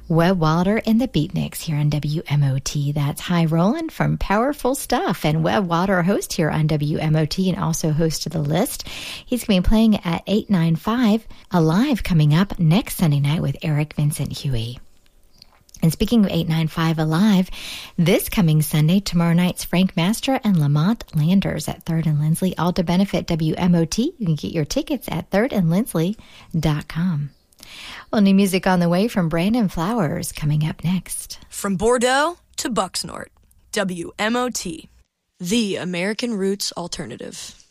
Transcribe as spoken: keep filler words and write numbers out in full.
Webb Wilder and the Beatniks here on W M O T. That's High Rollin' from Powerful Stuff. And Webb Wilder, host here on W M O T and also host of The List. He's going to be playing at eight ninety-five Alive coming up next Sunday night with Eric Vincent Huey. And speaking of eight ninety-five Alive, this coming Sunday, tomorrow night's Frank Mastra and Lamont Landers at third and Lindsley, all to benefit W M O T. You can get your tickets at third and lindsley dot com. Well, new music on the way from Brandon Flowers coming up next. From Bordeaux to Bucksnort, W M O T, the American Roots Alternative.